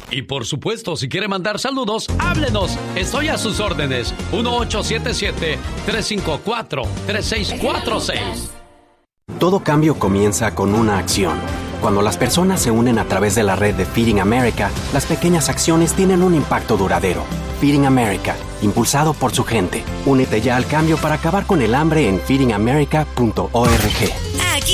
Y por supuesto, si quiere mandar saludos, háblenos. Estoy a sus órdenes. 1877-354-3646. Todo cambio comienza con una acción. Cuando las personas se unen a través de la red de Feeding America, las pequeñas acciones tienen un impacto duradero. Feeding America, impulsado por su gente. Únete ya al cambio para acabar con el hambre en feedingamerica.org.